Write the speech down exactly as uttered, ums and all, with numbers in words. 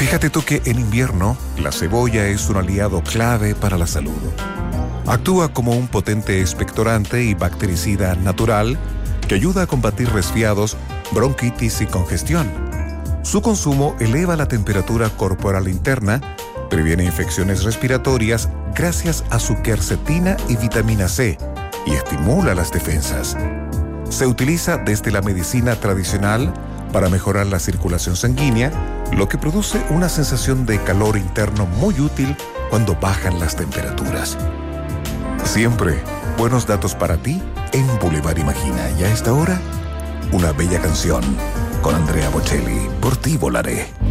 Fíjate tú que en invierno la cebolla es un aliado clave para la salud. Actúa como un potente expectorante y bactericida natural que ayuda a combatir resfriados, bronquitis y congestión. Su consumo eleva la temperatura corporal interna, previene infecciones respiratorias gracias a su quercetina y vitamina C y estimula las defensas. Se utiliza desde la medicina tradicional para mejorar la circulación sanguínea, lo que produce una sensación de calor interno muy útil cuando bajan las temperaturas. Siempre buenos datos para ti en Boulevard Imagina. Y a esta hora, una bella canción con Andrea Bocelli. Por ti volaré.